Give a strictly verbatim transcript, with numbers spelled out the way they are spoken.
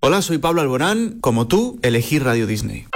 Hola, soy Pablo Alborán. Como tú, elegí Radio Disney.